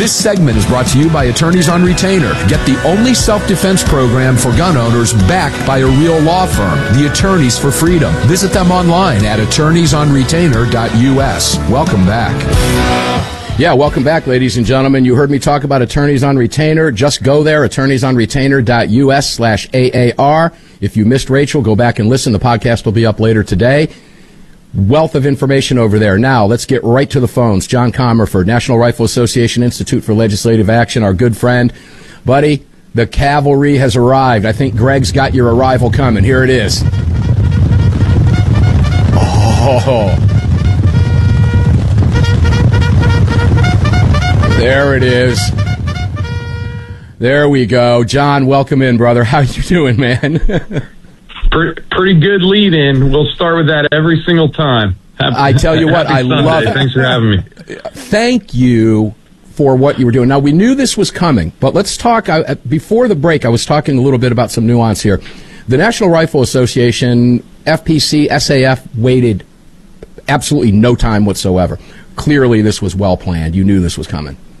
This segment is brought to you by Attorneys on Retainer. Get the only self-defense program for gun owners backed by a real law firm, the Attorneys for Freedom. Visit them online at attorneysonretainer.us. Welcome back. Yeah, welcome back, ladies and gentlemen. You heard me talk about Attorneys on Retainer. Just go there, attorneysonretainer.us/AAR. If you missed Rachel, go back and listen. The podcast will be up later today. Wealth of information over there. Now, let's get right to the phones. John Comerford, National Rifle Association Institute for Legislative Action, our good friend. Buddy, the cavalry has arrived. I think Greg's got your arrival coming. Here it is. Oh. There it is. There we go. John, welcome in, brother. How you doing, man? Pretty good lead in. We'll start with that every single time. I tell you what, I love it. Thanks for having me. Thank you for what you were doing. Now, we knew this was coming, but let's talk. Before the break, I was talking a little bit about some nuance here. The National Rifle Association, FPC, SAF waited absolutely no time whatsoever. Clearly, this was well planned. You knew this was coming.